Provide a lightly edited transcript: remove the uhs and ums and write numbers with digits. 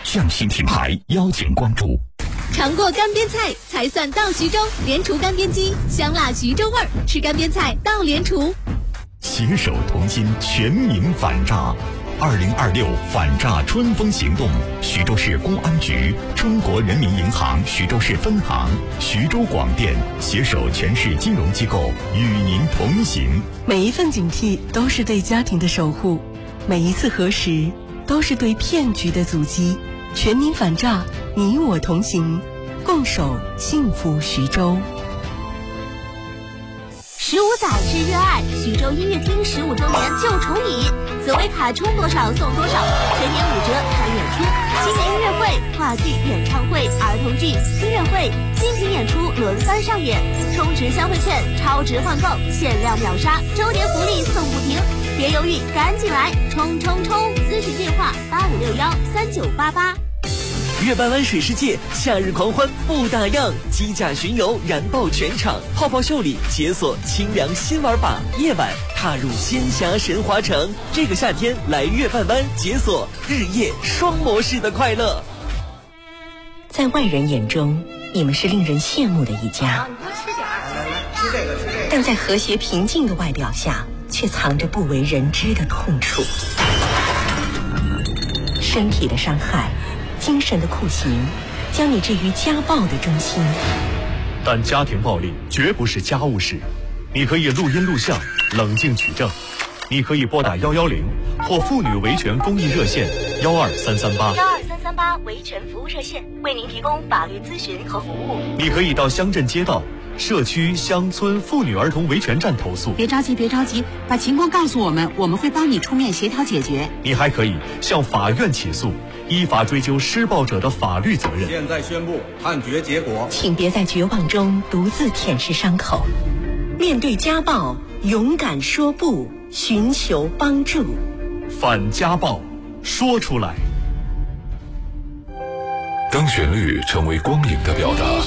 匠心品牌邀请关注。 尝过干煸菜才算到徐州，联厨干煸鸡，香辣徐州味儿，吃干煸菜到联厨。 携手同心，全民反诈。2026反诈春风行动，徐州市公安局、中国人民银行徐州市分行、徐州广电携手全市金融机构与您同行。 每一份警惕都是对家庭的守护，每一次核实都是对骗局的阻击。全民反诈，你我同行，共守幸福徐州。 15载之热爱，徐州音乐厅15周年就宠你，紫薇卡充多少送多少，全年5折看演出，新年音乐会、话剧、演唱会、儿童剧、音乐会、精品演出轮番上演，充值消费券超值换购，限量秒杀，周年福利送不停，别犹豫，赶紧来，冲冲冲！咨询电话85613988。 月半湾水世界夏日狂欢不打烊，机甲巡游燃爆全场，泡泡秀里解锁清凉新玩法，夜晚踏入仙侠神华城。这个夏天来月半湾解锁日夜双模式的快乐。 在外人眼中，你们是令人羡慕的一家，但在和谐平静的外表下，却藏着不为人知的痛楚。身体的伤害，精神的酷刑，将你置于家暴的中心。 但家庭暴力绝不是家务事，你可以录音录像，冷静取证。你可以拨打110或妇女维权公益热线12338 维权服务热线，为您提供法律咨询和服务。 你可以到乡镇街道、社区、乡村妇女儿童维权站投诉。 别着急，把情况告诉我们，我们会帮你出面协调解决。 你还可以向法院起诉，依法追究施暴者的法律责任。 现在宣布判决结果， 请别在绝望中独自舔舐伤口，面对家暴，勇敢说不，寻求帮助。 反家暴，说出来。 当旋律成为光影的表达，